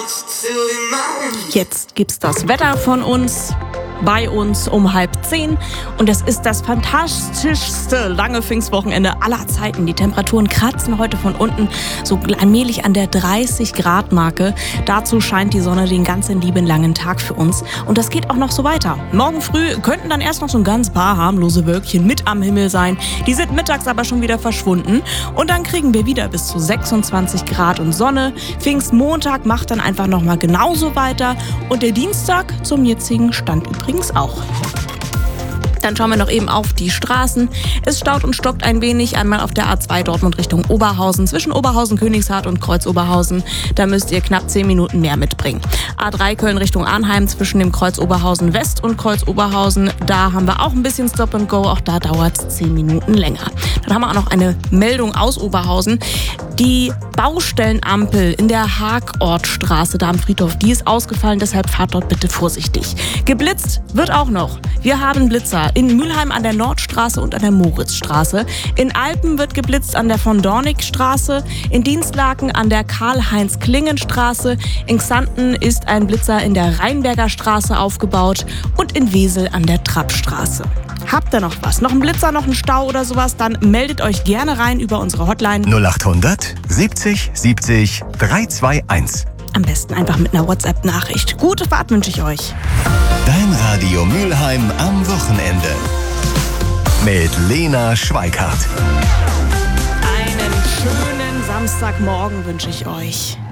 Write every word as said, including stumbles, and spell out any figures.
Jetzt gibt's das Wetter von uns. Bei uns um halb zehn und es ist das fantastischste lange Pfingstwochenende aller Zeiten. Die Temperaturen kratzen heute von unten so allmählich an der dreißig Grad Marke. Dazu scheint die Sonne den ganzen lieben langen Tag für uns und das geht auch noch so weiter. Morgen früh könnten dann erst noch so ein ganz paar harmlose Wölkchen mit am Himmel sein. Die sind mittags aber schon wieder verschwunden und dann kriegen wir wieder bis zu sechsundzwanzig Grad und Sonne. Pfingstmontag macht dann einfach nochmal genauso weiter und der Dienstag zum jetzigen Stand übrigens auch. Dann schauen wir noch eben auf die Straßen. Es staut und stockt ein wenig. Einmal auf der A zwei Dortmund Richtung Oberhausen. Zwischen Oberhausen, Königshardt und Kreuz Oberhausen. Da müsst ihr knapp zehn Minuten mehr mitbringen. A drei Köln Richtung Arnheim zwischen dem Kreuz Oberhausen West und Kreuz Oberhausen. Da haben wir auch ein bisschen Stop and Go. Auch da dauert es zehn Minuten länger. Dann haben wir auch noch eine Meldung aus Oberhausen. Die Baustellenampel in der Haakortstraße da am Friedhof, die ist ausgefallen. Deshalb fahrt dort bitte vorsichtig. Geblitzt wird auch noch. Wir haben Blitzer in Mülheim an der Nordstraße und an der Moritzstraße. In Alpen wird geblitzt an der von Dornig-Straße. In Dienstlaken an der Karl-Heinz-Klingen-Straße. In Xanten ist ein Blitzer in der Rheinberger Straße aufgebaut. Und in Wesel an der Trappstraße. Habt ihr noch was? Noch ein Blitzer, noch ein Stau oder sowas? Dann meldet euch gerne rein über unsere Hotline null achthundert siebzig siebzig dreihundertzweiundundzwanzig. Am besten einfach mit einer WhatsApp-Nachricht. Gute Fahrt wünsche ich euch. Dein Radio Mülheim am Wochenende. Mit Lena Schweikart. Einen schönen Samstagmorgen wünsche ich euch.